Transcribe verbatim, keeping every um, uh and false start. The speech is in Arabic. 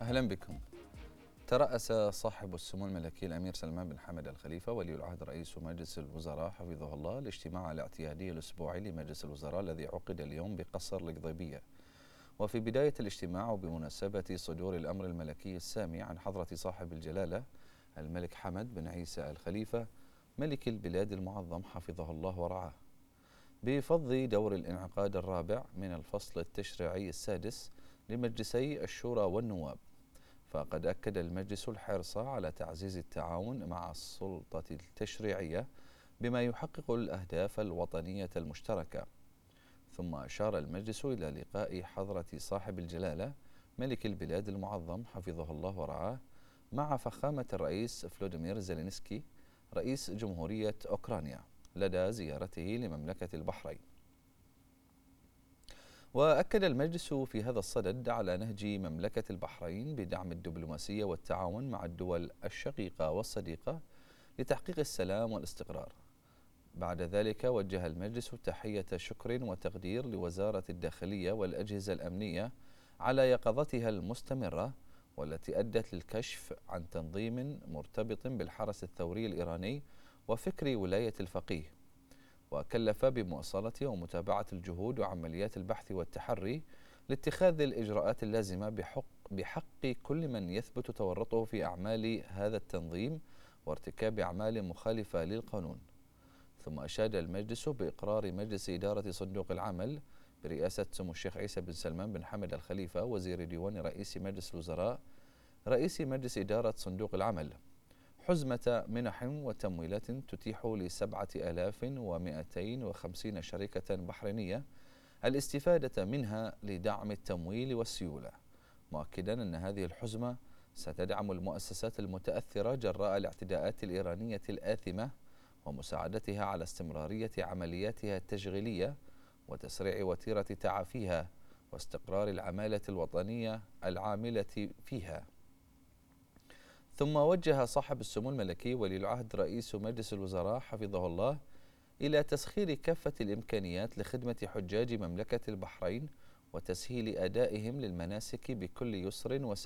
أهلا بكم. ترأس صاحب السمو الملكي الأمير سلمان بن حمد الخليفة ولي العهد رئيس مجلس الوزراء حفظه الله الاجتماع الاعتيادي الأسبوعي لمجلس الوزراء الذي عقد اليوم بقصر القضيبية. وفي بداية الاجتماع وبمناسبة صدور الأمر الملكي السامي عن حضرة صاحب الجلالة الملك حمد بن عيسى الخليفة ملك البلاد المعظم حفظه الله ورعاه، بفض دور الانعقاد الرابع من الفصل التشريعي السادس لمجلسي الشورى والنواب، فقد أكد المجلس الحرص على تعزيز التعاون مع السلطة التشريعية بما يحقق الأهداف الوطنية المشتركة. ثم أشار المجلس إلى لقاء حضرة صاحب الجلالة ملك البلاد المعظم حفظه الله ورعاه مع فخامة الرئيس فلوديمير زيلينسكي رئيس جمهورية أوكرانيا لدى زيارته لمملكة البحرين. وأكد المجلس في هذا الصدد على نهج مملكة البحرين بدعم الدبلوماسية والتعاون مع الدول الشقيقة والصديقة لتحقيق السلام والاستقرار. بعد ذلك وجه المجلس تحية شكر وتقدير لوزارة الداخلية والأجهزة الأمنية على يقظتها المستمرة والتي أدت للكشف عن تنظيم مرتبط بالحرس الثوري الإيراني وفكر ولاية الفقيه، وكلف بمواصلة ومتابعة الجهود وعمليات البحث والتحري لاتخاذ الإجراءات اللازمة بحق, بحق كل من يثبت تورطه في أعمال هذا التنظيم وارتكاب أعمال مخالفة للقانون. ثم أشاد المجلس بإقرار مجلس إدارة صندوق العمل برئاسة سمو الشيخ عيسى بن سلمان بن حمد الخليفة وزير ديوان رئيس مجلس الوزراء رئيس مجلس إدارة صندوق العمل حزمة منح وتمويلات تتيح لسبعة آلاف ومئتين وخمسين شركة بحرينية الاستفادة منها لدعم التمويل والسيولة، مؤكدا أن هذه الحزمة ستدعم المؤسسات المتأثرة جراء الاعتداءات الإيرانية الآثمة ومساعدتها على استمرارية عملياتها التشغيلية وتسريع وتيرة تعافيها واستقرار العمالة الوطنية العاملة فيها. ثم وجه صاحب السمو الملكي ولي العهد رئيس مجلس الوزراء حفظه الله إلى تسخير كافة الإمكانيات لخدمة حجاج مملكة البحرين وتسهيل أدائهم للمناسك بكل يسر وسهولة.